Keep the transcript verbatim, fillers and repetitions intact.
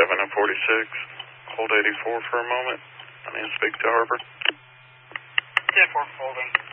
seven and forty-six. Hold eighty-four for a moment. I need to speak to Harbor. ten four holding.